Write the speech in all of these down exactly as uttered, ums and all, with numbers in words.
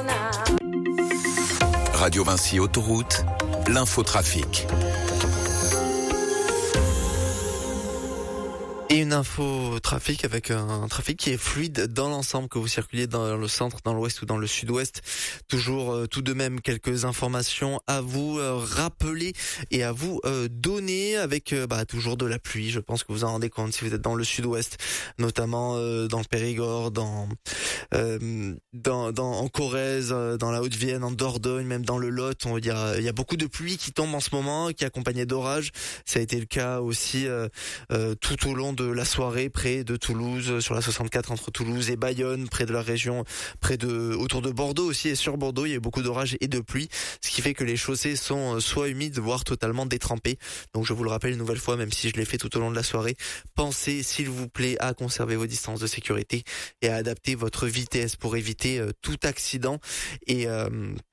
Radio Vinci Autoroute, l'infotrafic. Et une info trafic avec un trafic qui est fluide dans l'ensemble, que vous circuliez dans le centre, dans l'ouest ou dans le sud-ouest. Toujours euh, tout de même quelques informations à vous euh, rappeler et à vous euh, donner avec euh, bah, toujours de la pluie. Je pense que vous en rendez compte si vous êtes dans le sud-ouest, notamment euh, dans le Périgord, dans, euh, dans, dans en Corrèze, euh, dans la Haute-Vienne, en Dordogne, même dans le Lot. On va dire, il y a beaucoup de pluie qui tombe en ce moment, qui est accompagnée d'orages. Ça a été le cas aussi euh, euh, tout au long de la soirée près de Toulouse, sur la soixante-quatre entre Toulouse et Bayonne, près de la région, près de, autour de Bordeaux aussi, et sur Bordeaux, il y a eu beaucoup d'orages et de pluie, ce qui fait que les chaussées sont soit humides, voire totalement détrempées. Donc je vous le rappelle une nouvelle fois, même si je l'ai fait tout au long de la soirée, pensez s'il vous plaît à conserver vos distances de sécurité et à adapter votre vitesse pour éviter euh, tout accident et euh,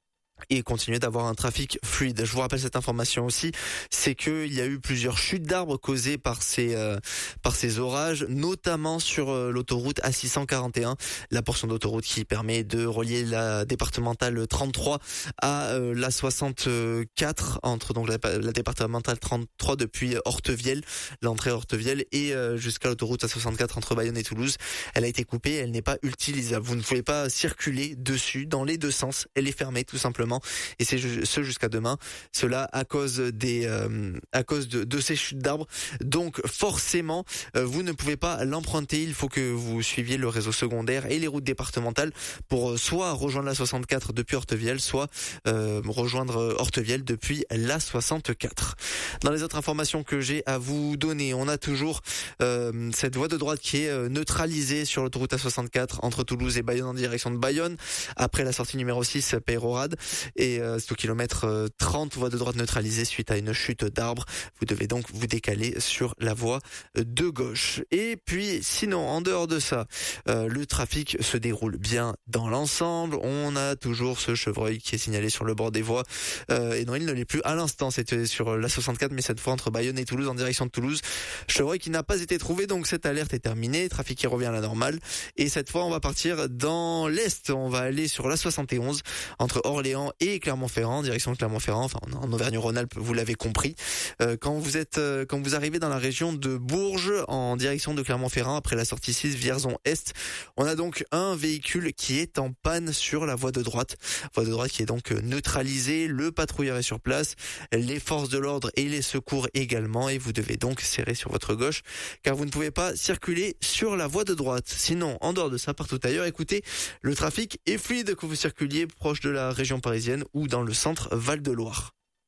et continuer d'avoir un trafic fluide. Je vous rappelle cette information aussi, c'est que il y a eu plusieurs chutes d'arbres causées par ces euh, par ces orages, notamment sur euh, l'autoroute A six cent quarante et un, la portion d'autoroute qui permet de relier la départementale trente-trois à euh, la soixante-quatre, entre donc la, la départementale trente-trois depuis Hortevielle, l'entrée à Hortevielle, et euh, jusqu'à l'autoroute A soixante-quatre entre Bayonne et Toulouse. Elle a été coupée, elle n'est pas utilisable. Vous ne pouvez pas circuler dessus dans les deux sens. Elle est fermée tout simplement. Et c'est ce jusqu'à demain. Cela à cause des, euh, à cause de, de ces chutes d'arbres. Donc forcément, euh, vous ne pouvez pas l'emprunter. Il faut que vous suiviez le réseau secondaire et les routes départementales pour euh, soit rejoindre la soixante-quatre depuis Hortevielle, soit euh, rejoindre Hortevielle depuis la soixante-quatre. Dans les autres informations que j'ai à vous donner, on a toujours euh, cette voie de droite qui est euh, neutralisée sur l'autoroute A soixante-quatre entre Toulouse et Bayonne en direction de Bayonne. Après la sortie numéro six, Peyrorade. Et euh, c'est au kilomètre euh, trente, voie de droite neutralisée suite à une chute d'arbre. Vous devez donc vous décaler sur la voie de gauche. Et puis sinon, en dehors de ça, euh, le trafic se déroule bien dans l'ensemble. On a toujours ce chevreuil qui est signalé sur le bord des voies. Euh, et non, il ne l'est plus à l'instant. C'était sur la soixante-quatre, mais cette fois entre Bayonne et Toulouse en direction de Toulouse. Chevreuil qui n'a pas été trouvé, donc cette alerte est terminée. Trafic qui revient à la normale. Et cette fois, on va partir dans l'est. On va aller sur la soixante et onze entre Orléans et Clermont-Ferrand, direction de Clermont-Ferrand, enfin en Auvergne-Rhône-Alpes, vous l'avez compris. Euh, quand vous êtes, euh, quand vous arrivez dans la région de Bourges, en direction de Clermont-Ferrand, après la sortie six, Vierzon-Est, on a donc un véhicule qui est en panne sur la voie de droite. Voie de droite qui est donc neutralisée, le patrouilleur est sur place, les forces de l'ordre et les secours également, et vous devez donc serrer sur votre gauche, car vous ne pouvez pas circuler sur la voie de droite. Sinon, en dehors de ça, partout ailleurs, écoutez, le trafic est fluide que vous circuliez proche de la région parisienne ou dans le centre Val-de-Loire.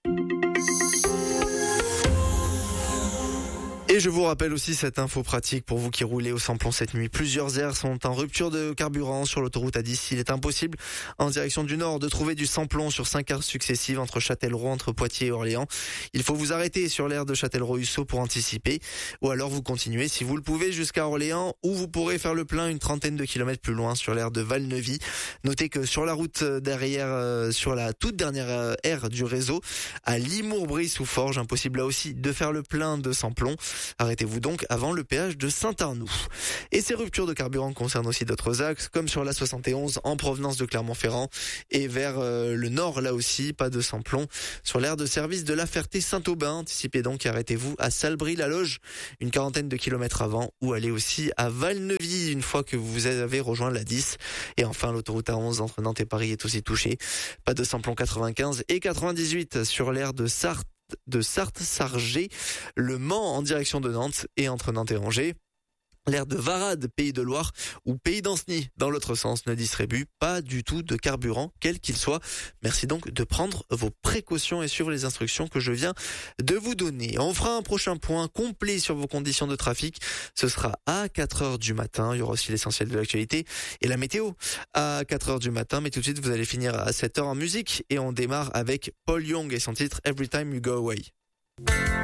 Et je vous rappelle aussi cette info pratique pour vous qui roulez au samplon cette nuit. Plusieurs aires sont en rupture de carburant sur l'autoroute A dix. Il est impossible en direction du nord de trouver du samplon sur cinq aires successives entre Châtellerault, entre Poitiers et Orléans. Il faut vous arrêter sur l'aire de Châtellerault-Hussot pour anticiper, ou alors vous continuez si vous le pouvez jusqu'à Orléans, où vous pourrez faire le plein une trentaine de kilomètres plus loin sur l'aire de Valneuvy. Notez que sur la route derrière, euh, sur la toute dernière aire du réseau, à Limours-Brie-sous-Forges, impossible là aussi de faire le plein de samplon. Arrêtez-vous donc avant le péage de Saint-Arnoux. Et ces ruptures de carburant concernent aussi d'autres axes, comme sur la soixante et onze en provenance de Clermont-Ferrand et vers euh, le nord, là aussi, pas de samplon. Sur l'aire de service de La Ferté-Saint-Aubin, anticipez donc et arrêtez-vous à Salbris-la-Loge, une quarantaine de kilomètres avant, ou allez aussi à Valneuvy, une fois que vous avez rejoint la dix. Et enfin, l'autoroute A onze entre Nantes et Paris est aussi touchée. Pas de samplon quatre-vingt-quinze et quatre-vingt-dix-huit sur l'aire de Sarthe, de Sarthe-Sargé, le Mans en direction de Nantes et entre Nantes et Angers. L'aire de Varade, Pays de Loire ou Pays d'Anceny, dans l'autre sens, ne distribue pas du tout de carburant, quel qu'il soit. Merci donc de prendre vos précautions et suivre les instructions que je viens de vous donner. On fera un prochain point complet sur vos conditions de trafic. Ce sera à quatre heures du matin. Il y aura aussi l'essentiel de l'actualité et la météo à quatre heures du matin. Mais tout de suite, vous allez finir à sept heures en musique et on démarre avec Paul Young et son titre Every Time You Go Away.